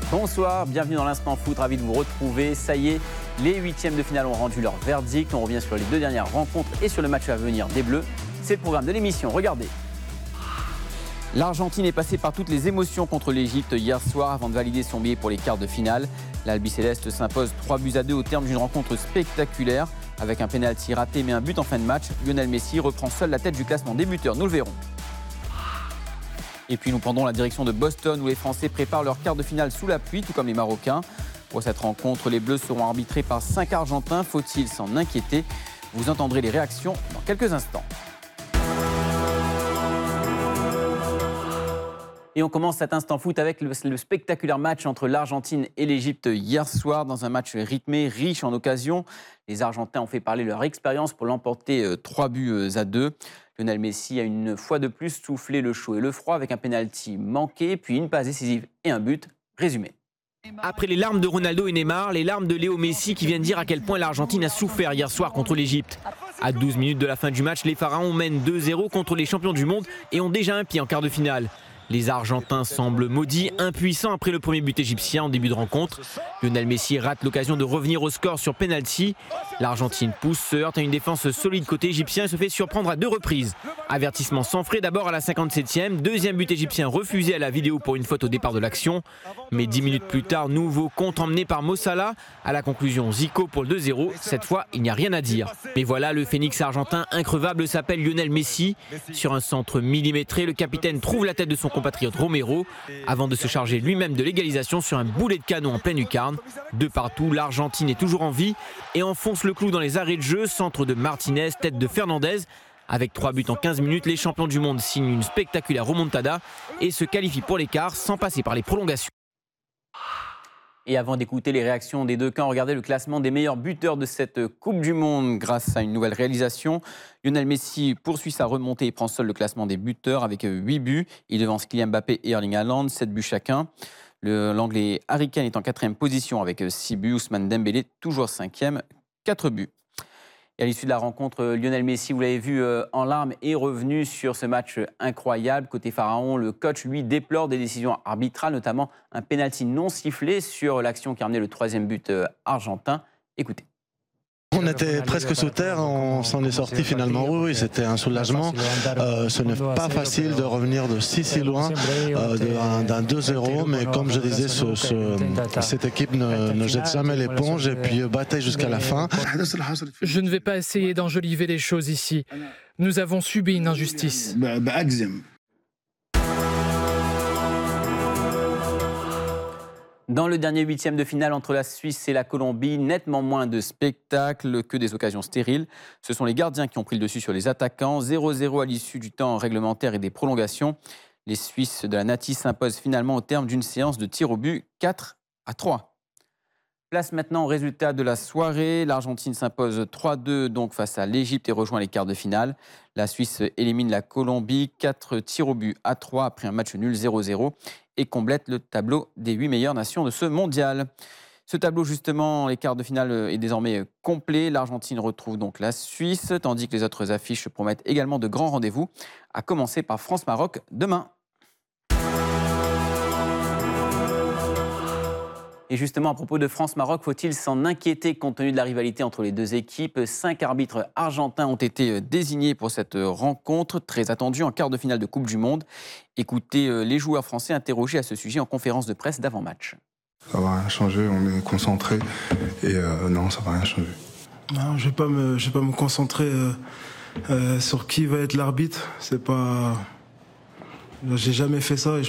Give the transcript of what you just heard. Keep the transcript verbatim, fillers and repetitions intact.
Bonsoir, bienvenue dans l'Instant Foot, ravi de vous retrouver. Ça y est, les huitièmes de finale ont rendu leur verdict. On revient sur les deux dernières rencontres et sur le match à venir des Bleus. C'est le programme de l'émission, regardez. L'Argentine est passée par toutes les émotions contre l'Égypte hier soir avant de valider son billet pour les quarts de finale. L'Albiceleste s'impose trois buts à deux au terme d'une rencontre spectaculaire. Avec un pénalty raté mais un but en fin de match, Lionel Messi reprend seul la tête du classement des buteurs, nous le verrons. Et puis nous prendrons la direction de Boston où les Français préparent leur quart de finale sous la pluie, tout comme les Marocains. Pour cette rencontre, les Bleus seront arbitrés par cinq Argentins. Faut-il s'en inquiéter? Vous entendrez les réactions dans quelques instants. Et on commence cet Instant Foot avec le, le spectaculaire match entre l'Argentine et l'Égypte hier soir, dans un match rythmé, riche en occasions. Les Argentins ont fait parler leur expérience pour l'emporter euh, trois buts à deux. Lionel Messi a une fois de plus soufflé le chaud et le froid avec un pénalty manqué, puis une passe décisive et un but. Résumé. Après les larmes de Ronaldo et Neymar, les larmes de Léo Messi qui viennent dire à quel point l'Argentine a souffert hier soir contre l'Égypte. À douze minutes de la fin du match, les Pharaons mènent deux zéro contre les champions du monde et ont déjà un pied en quart de finale. Les Argentins semblent maudits, impuissants après le premier but égyptien en début de rencontre. Lionel Messi rate l'occasion de revenir au score sur penalty. L'Argentine pousse, se heurte à une défense solide côté égyptien et se fait surprendre à deux reprises. Avertissement sans frais d'abord à la cinquante-septième, deuxième but égyptien refusé à la vidéo pour une faute au départ de l'action. Mais dix minutes plus tard, nouveau contre emmené par Mo Salah. À la conclusion, Zico pour le deux zéro. Cette fois, il n'y a rien à dire. Mais voilà, le phénix argentin increvable s'appelle Lionel Messi. Sur un centre millimétré, le capitaine trouve la tête de son compatriote Romero avant de se charger lui-même de l'égalisation sur un boulet de canon en pleine lucarne. De partout, l'Argentine est toujours en vie et enfonce le clou dans les arrêts de jeu. Centre de Martinez, tête de Fernandez. Avec trois buts en quinze minutes, les champions du monde signent une spectaculaire remontada et se qualifient pour l'écart sans passer par les prolongations. Et avant d'écouter les réactions des deux camps, regardez le classement des meilleurs buteurs de cette Coupe du Monde grâce à une nouvelle réalisation. Lionel Messi poursuit sa remontée et prend seul le classement des buteurs avec huit buts. Il devance Kylian Mbappé et Erling Haaland, sept buts chacun. Le, l'Anglais Harry Kane est en quatrième position avec six buts. Ousmane Dembélé toujours cinquième, quatre buts. Et à l'issue de la rencontre, Lionel Messi, vous l'avez vu en larmes, est revenu sur ce match incroyable. Côté Pharaon, le coach, lui, déplore des décisions arbitrales, notamment un pénalty non sifflé sur l'action qui a amené le troisième but argentin. Écoutez. On était presque sous terre, on s'en est sorti finalement. Oui, oui, c'était un soulagement. Euh, ce n'est pas facile de revenir de si si loin, euh, d'un, d'un deux zéro, mais comme je disais, ce, ce, cette équipe ne, ne jette jamais l'éponge et puis bataille jusqu'à la fin. Je ne vais pas essayer d'enjoliver les choses ici. Nous avons subi une injustice. Dans le dernier huitième de finale entre la Suisse et la Colombie, nettement moins de spectacles que des occasions stériles. Ce sont les gardiens qui ont pris le dessus sur les attaquants. zéro zéro à l'issue du temps réglementaire et des prolongations. Les Suisses de la Nati s'imposent finalement au terme d'une séance de tir au but quatre à trois. Place maintenant au résultat de la soirée. L'Argentine s'impose trois deux donc face à l'Égypte et rejoint les quarts de finale. La Suisse élimine la Colombie, quatre tirs au but à trois après un match nul zéro zéro et complète le tableau des huit meilleures nations de ce mondial. Ce tableau, justement, les quarts de finale est désormais complet. L'Argentine retrouve donc la Suisse, tandis que les autres affiches promettent également de grands rendez-vous, à commencer par France-Maroc demain. Et justement, à propos de France-Maroc, faut-il s'en inquiéter compte tenu de la rivalité entre les deux équipes? Cinq arbitres argentins ont été désignés pour cette rencontre, très attendue en quart de finale de Coupe du Monde. Écoutez les joueurs français interrogés à ce sujet en conférence de presse d'avant-match. Ça va rien changer, on est concentré et euh, non, ça va rien changer. Non, je vais pas me, je vais pas me concentrer euh, euh, sur qui va être l'arbitre. C'est pas, j'ai jamais fait ça. Et je